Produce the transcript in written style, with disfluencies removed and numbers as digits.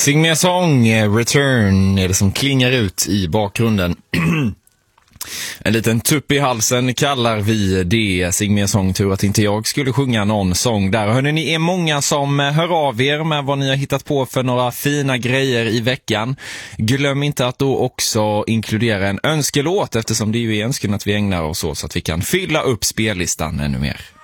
Sing Me A Song, Return är det som klingar ut i bakgrunden. En liten tupp i halsen kallar vi det. Sing Me A Song, tur att inte jag skulle sjunga någon sång där. Hörrni, ni är många som hör av er med vad ni har hittat på för några fina grejer i veckan. Glöm inte att då också inkludera en önskelåt, eftersom det är ju önskan att vi ägnar oss åt så att vi kan fylla upp spellistan ännu mer.